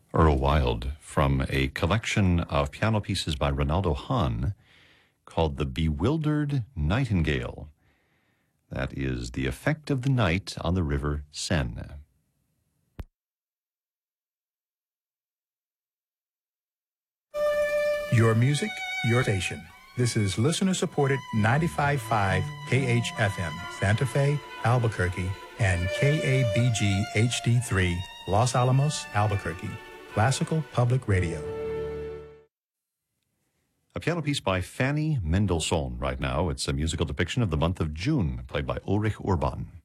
Earl Wild from a collection of piano pieces by Ronaldo Hahn called The Bewildered Nightingale. That is the effect of the night on the river Seine. Your music, your station. This is listener-supported 95.5 KHFM, Santa Fe, Albuquerque, and KABG HD3, Los Alamos, Albuquerque. Classical Public Radio. A piano piece by Fanny Mendelssohn right now. It's a musical depiction of the month of June, played by Ulrich Urban.